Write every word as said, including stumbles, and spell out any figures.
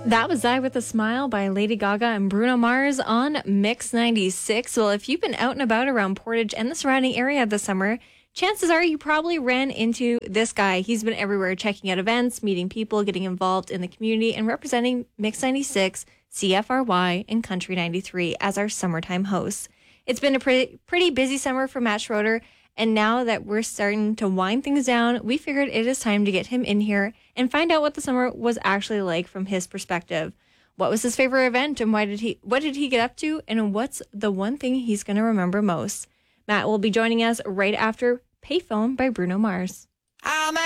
That was I With a Smile by Lady Gaga and Bruno Mars on Mix ninety-six. Well, if you've been out and about around Portage and the surrounding area this summer, chances are you probably ran into this guy. He's been everywhere, checking out events, meeting people, getting involved in the community, and representing Mix ninety-six, C F R Y, and Country ninety-three as our summertime hosts. It's been a pretty, pretty busy summer for Matt Schroeder, and now that we're starting to wind things down, we figured it is time to get him in here and find out what the summer was actually like from his perspective. What was his favorite event, and why did he what did he get up to, and what's the one thing he's going to remember most? Matt will be joining us right after Payphone by Bruno Mars. I'm